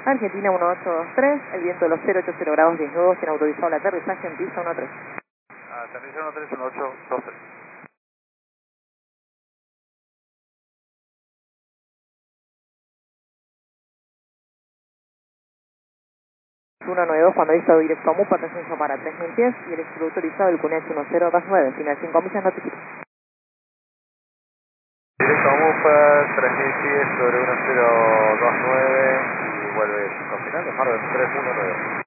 Argentina 1823, el viento de los 080 grados 10 nudos, tiene autorizado el aterrizaje en pista 13. Aterrizaje 13, 1823. 192, cuando visto directo a MUPA, descenso para 3000 pies y el exterior autorizado el QNH 1029, final 5 millas, notifica. Directo a MUPA, 3000 pies sobre 1029 y vuelve 5 finales, Harvard 319.